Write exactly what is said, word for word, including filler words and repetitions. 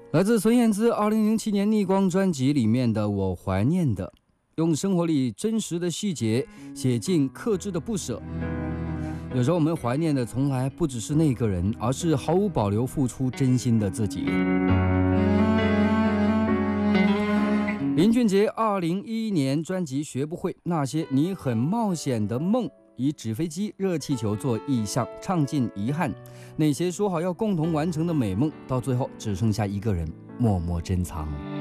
来自孙燕姿二零零七年逆光专辑里面的《我怀念的》，用生活里真实的细节写进克制的不舍。有时候我们怀念的从来不只是那个人，而是毫无保留付出真心的自己。林俊杰二零一一年专辑《学不会那些你很冒险的梦》，以纸飞机、热气球做意象，唱尽遗憾。那些说好要共同完成的美梦，到最后只剩下一个人默默珍藏。